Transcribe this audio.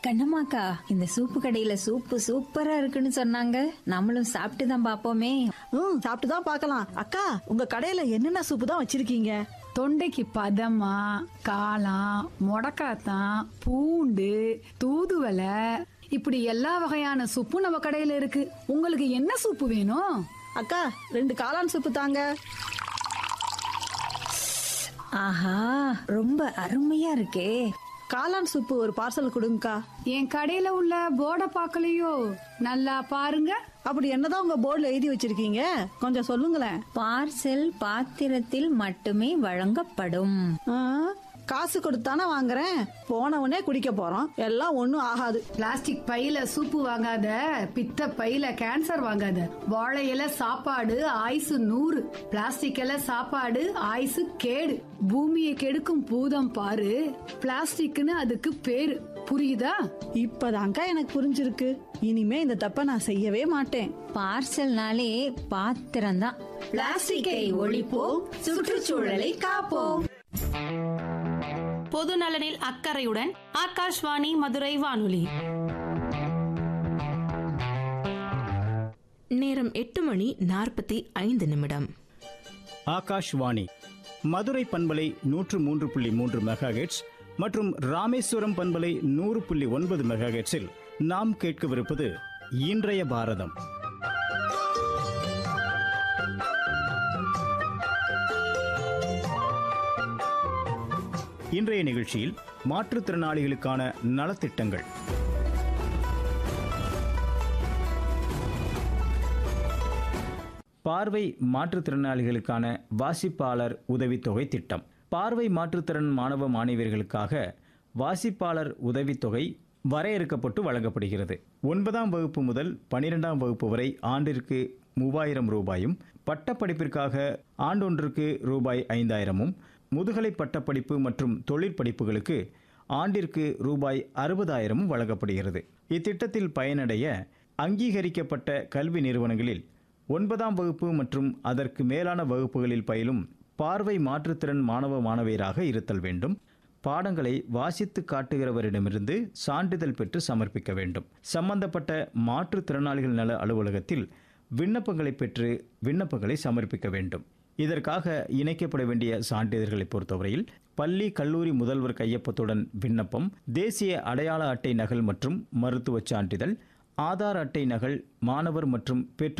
கண்ணம்மாக்கா, இந்த சூப்பு கடையில சூப்பு சூப்பரா இருக்குன்னு சொன்னாங்க. நம்மளும் சாப்பிட்டு தான் பாப்போமே. சாப்பிட்டு தான் பார்க்கலாம். அக்கா, உங்க கடையில என்னென்ன சூப்பு தான் வச்சிருக்கீங்க? தொண்டைக்கு பதமா, காளான், முடக்காத்தான், பூண்டு, தூதுவளை, இப்படி எல்லா வகையான சூப்பும் நம்ம கடையில இருக்கு. உங்களுக்கு என்ன சூப்பு வேணும்? அக்கா, 2 காளான் சூப்பு தாங்க. ஆஹா, ரொம்ப அருமையா இருக்கே. காளான் சூப்பு ஒரு பார்சல் கொடுங்கக்கா. என் கடையில உள்ள போர்டை பார்க்கலையோ? நல்லா பாருங்க. அப்படி என்னதான் உங்க போர்டுல எழுதி வச்சிருக்கீங்க? கொஞ்சம் சொல்லுங்களேன். பார்சல் பாத்திரத்தில் மட்டுமே வழங்கப்படும். ஆ, காசு கொடுத்தானே வாங்குறேன், போனவனே குடிக்க போறோம். எல்லாம் ஒண்ணும் ஆகாது. பிளாஸ்டிக் பையில சூப்பு வாங்காத, பித்த பையில கேன்சர் வாங்காத. வாழை இலை சாப்பாடு ஆயுசு 100, பிளாஸ்டிக் இலை சாப்பாடு ஆயுசு கேடு. பூமியை கெடுக்கும் பூதம் பாரு, பிளாஸ்டிக்னு அதுக்கு பேரு. புரியுதா? இப்பதான்க்கா எனக்கு புரிஞ்சிருக்கு. இனிமே இந்த தப்ப நான் செய்யவே மாட்டேன். பார்சல்னாலே பாத்திரம்தான். பிளாஸ்டிக்கை ஒழிப்போம், சுற்றுச்சூழலை காப்போம். பொது நலனில் அக்கறையுடன் ஆகாஷ்வாணி மதுரை வானொலி. நேரம் 8:45. ஆகாஷ்வாணி மதுரை பண்பலை 103.3 மெகாஹெர்ட்ஸ் மற்றும் ராமேஸ்வரம் பண்பலை 100.9 மெகாஹெர்ட்ஸில் நாம் கேட்கவிருப்பது இன்றைய பாரதம். இன்றைய நிகழ்ச்சியில் மாற்றுத்திறனாளிகளுக்கான நலத்திட்டங்கள். பார்வை மாற்றுத்திறனாளிகளுக்கான வாசிப்பாளர் உதவித்தொகை திட்டம். பார்வை மாற்றுத்திறன் மாணவ மாணவியர்களுக்காக வாசிப்பாளர் உதவித்தொகை வரையறுக்கப்பட்டு வழங்கப்படுகிறது. 9ஆம் வகுப்பு முதல் 12ஆம் வகுப்பு வரை ஆண்டிற்கு 3000 ரூபாயும், பட்டப்படிப்பிற்காக ஆண்டொன்றுக்கு ரூபாய் 5000, முதுகலை பட்டப்படிப்பு மற்றும் தொழிற்படிப்புகளுக்கு ஆண்டிற்கு ரூபாய் 60,000 வழங்கப்படுகிறது. இத்திட்டத்தில் பயனடைய அங்கீகரிக்கப்பட்ட கல்வி நிறுவனங்களில் 9ஆம் வகுப்பு மற்றும் அதற்கு மேலான வகுப்புகளில் பயிலும் பார்வை மாற்றுத்திறன் மாணவ மாணவியராக இருத்தல் வேண்டும். பாடங்களை வாசித்து காட்டுகிறவரிடமிருந்து சான்றிதழ் பெற்று சமர்ப்பிக்க வேண்டும். சம்பந்தப்பட்ட மாற்றுத்திறனாளிகள் நல அலுவலகத்தில் விண்ணப்பங்களை பெற்று விண்ணப்பங்களை சமர்ப்பிக்க வேண்டும். இதற்காக இணைக்கப்பட வேண்டிய சான்றிதழ்களை பொறுத்தவரையில் பள்ளி கல்லூரி முதல்வர் கையொப்பத்துடன் விண்ணப்பம், தேசிய அடையாள அட்டை நகல் மற்றும் மருத்துவச் சான்றிதழ், ஆதார் அட்டை நகல், மாணவர் மற்றும் பெற்றோர்